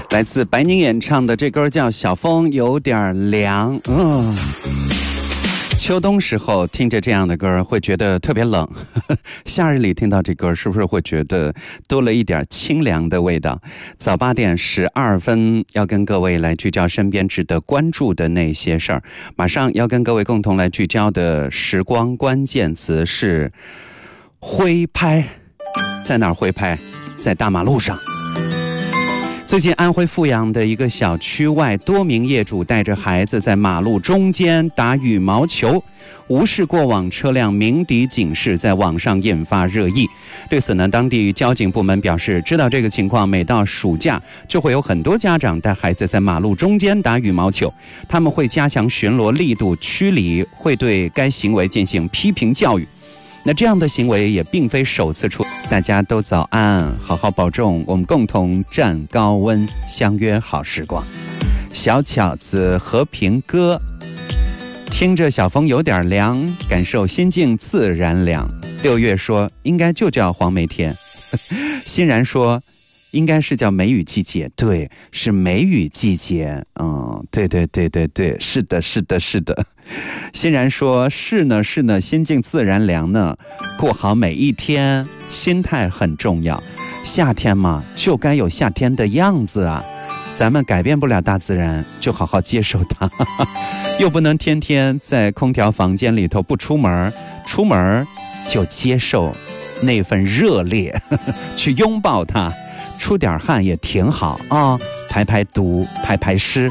来自白宁演唱的这歌叫《小风有点凉》。秋冬时候听着这样的歌会觉得特别冷，夏日里听到这歌是不是会觉得多了一点清凉的味道？早8点12分要跟各位来聚焦身边值得关注的那些事儿。马上要跟各位共同来聚焦的时光关键词是挥拍。在哪儿挥拍？在大马路上。最近安徽阜阳的一个小区外，多名业主带着孩子在马路中间打羽毛球，无视过往车辆鸣笛警示，在网上引发热议。对此呢，当地交警部门表示，知道这个情况，每到暑假就会有很多家长带孩子在马路中间打羽毛球，他们会加强巡逻力度，驱离，会对该行为进行批评教育。那这样的行为也并非首次出，大家都早安，好好保重，我们共同站高温，相约好时光。小巧子和平歌，听着小风有点凉，感受心境自然凉。6月说应该就叫黄梅天，欣然说应该是叫梅雨季节，对，是梅雨季节。对，是的。欣然说是呢，心境自然凉呢，过好每一天，心态很重要。夏天嘛，就该有夏天的样子啊，咱们改变不了大自然，就好好接受它，又不能天天在空调房间里头不出门，出门就接受那份热烈，去拥抱它，出点汗也挺好啊，排排毒，排湿。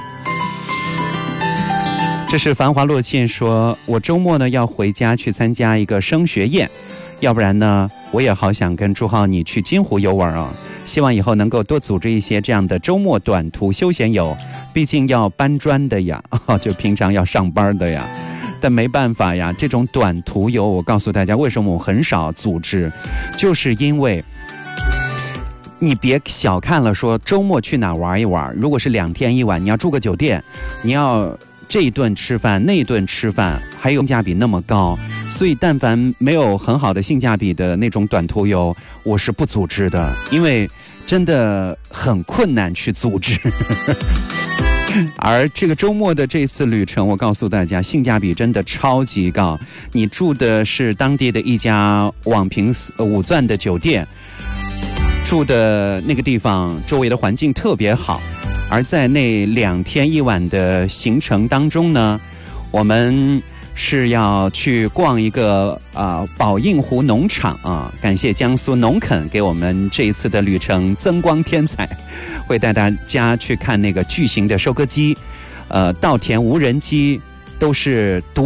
这是繁华落沁说，我周末呢要回家去参加一个升学宴，要不然呢我也好想跟朱浩你去金湖游玩啊，希望以后能够多组织一些这样的周末短途休闲游，毕竟要搬砖的呀，就平常要上班的呀，但没办法呀，这种短途游我告诉大家为什么我很少组织，就是因为你别小看了说周末去哪玩一玩，如果是2天1晚，你要住个酒店，你要这一顿吃饭那一顿吃饭，还有性价比那么高，所以但凡没有很好的性价比的那种短途游，我是不组织的，因为真的很困难去组织。而这个周末的这次旅程，我告诉大家性价比真的超级高，你住的是当地的一家网评5钻的酒店，住的那个地方周围的环境特别好，而在那2天1晚的行程当中呢，我们是要去逛一个宝应湖农场啊，感谢江苏农垦给我们这一次的旅程增光添彩，会带大家去看那个巨型的收割机，稻田无人机，都是